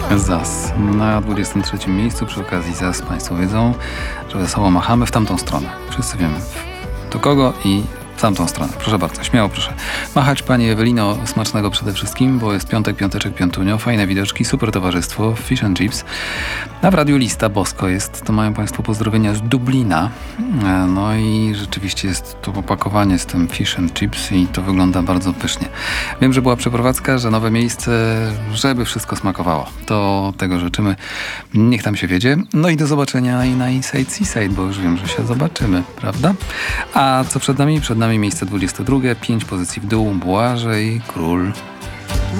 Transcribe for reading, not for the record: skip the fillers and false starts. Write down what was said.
ZAS. Na 23 miejscu przy okazji ZAS Państwo wiedzą, że wesoło machamy w tamtą stronę. Wszyscy wiemy do kogo i w tamtą stronę. Proszę bardzo, śmiało proszę. Machać Pani Ewelino, smacznego przede wszystkim, bo jest piątek, piąteczek, piątunio, fajne widoczki, super towarzystwo, fish and chips. A w Radiu Lista bosko jest, to mają Państwo pozdrowienia z Dublina. No i rzeczywiście jest to opakowanie z tym fish and chips i to wygląda bardzo pysznie. Wiem, że była przeprowadzka, że nowe miejsce, żeby wszystko smakowało. To tego życzymy. Niech tam się wiedzie. No i do zobaczenia i na Inside Seaside, bo już wiem, że się zobaczymy, prawda? A co przed nami? Przed nami miejsce 22, 5 pozycji w dół, Błażej Król.